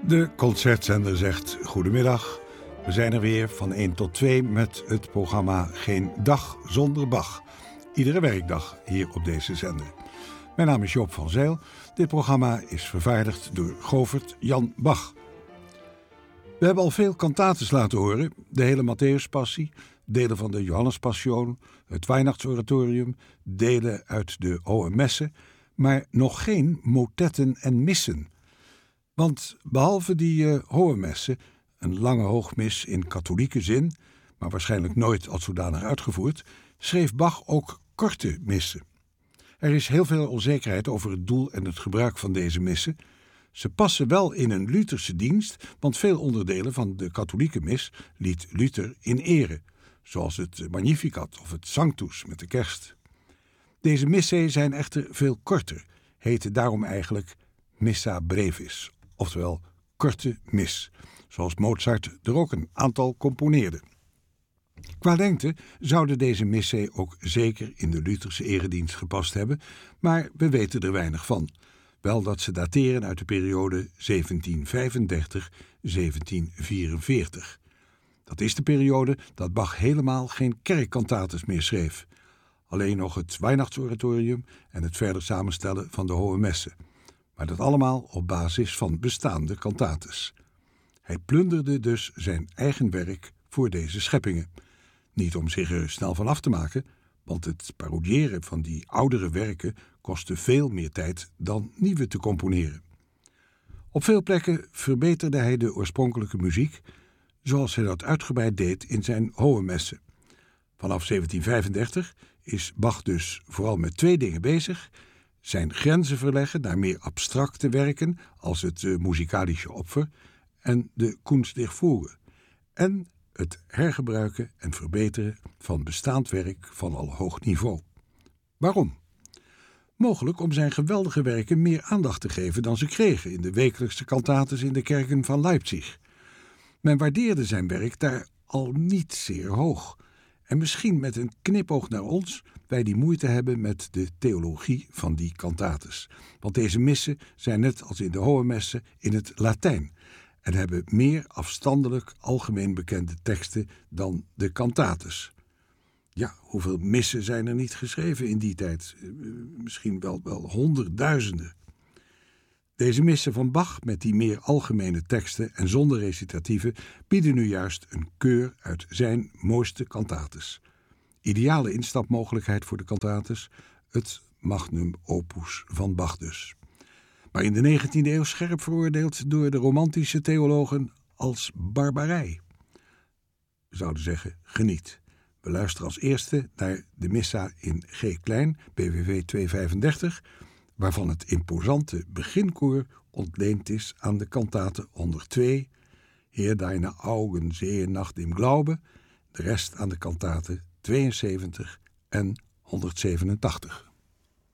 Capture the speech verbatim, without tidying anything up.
De concertzender zegt goedemiddag. We zijn er weer van één tot twee met het programma Geen Dag Zonder Bach. Iedere werkdag hier op deze zender. Mijn naam is Joop van Zijl. Dit programma is vervaardigd door Govert Jan Bach. We hebben al veel cantates laten horen. De hele Matthäuspassie, delen van de Johannespassion, het Weihnachtsoratorium, delen uit de Hohe Messe, maar nog geen motetten en missen. Want behalve die uh, Hohe Messe, een lange hoogmis in katholieke zin, maar waarschijnlijk nooit als zodanig uitgevoerd, schreef Bach ook korte missen. Er is heel veel onzekerheid over het doel en het gebruik van deze missen. Ze passen wel in een Lutherse dienst, want veel onderdelen van de katholieke mis liet Luther in ere, zoals het Magnificat of het Sanctus met de kerst. Deze missae zijn echter veel korter, heten daarom eigenlijk Missa brevis, oftewel korte mis, zoals Mozart er ook een aantal componeerde. Qua lengte zouden deze missae ook zeker in de Lutherse eredienst gepast hebben, maar we weten er weinig van. Wel dat ze dateren uit de periode zeventien vijfendertig tot zeventien vierenveertig. Dat is de periode dat Bach helemaal geen kerkkantates meer schreef. Alleen nog het Weihnachtsoratorium en het verder samenstellen van de Hohe Messe. Maar dat allemaal op basis van bestaande kantates. Hij plunderde dus zijn eigen werk voor deze scheppingen. Niet om zich er snel van af te maken, want het parodiëren van die oudere werken kostte veel meer tijd dan nieuwe te componeren. Op veel plekken verbeterde hij de oorspronkelijke muziek, zoals hij dat uitgebreid deed in zijn Hohe Messe. Vanaf zeventien vijfendertig is Bach dus vooral met twee dingen bezig: zijn grenzen verleggen naar meer abstracte werken als het uh, Musikalische Opfer en de Kunst der Fuge, en het hergebruiken en verbeteren van bestaand werk van al hoog niveau. Waarom? Mogelijk om zijn geweldige werken meer aandacht te geven dan ze kregen in de wekelijkse kantates in de kerken van Leipzig. Men waardeerde zijn werk daar al niet zeer hoog. En misschien met een knipoog naar ons, wij die moeite hebben met de theologie van die kantates. Want deze missen zijn net als in de Hohe Messe in het Latijn en hebben meer afstandelijk algemeen bekende teksten dan de kantates. Ja, hoeveel missen zijn er niet geschreven in die tijd? Misschien wel, wel honderdduizenden. Deze missen van Bach met die meer algemene teksten en zonder recitatieve bieden nu juist een keur uit zijn mooiste kantates. Ideale instapmogelijkheid voor de kantates, het magnum opus van Bach dus. Maar in de negentiende eeuw scherp veroordeeld door de romantische theologen als barbarij. We zouden zeggen, geniet. We luisteren als eerste naar de Missa in G klein, B W V tweehonderdvijfendertig, waarvan het imposante beginkoor ontleend is aan de kantate honderdtwee, Heer deine Augen sehen nach dem Glaube, de rest aan de kantate tweeënzeventig en honderdzevenentachtig.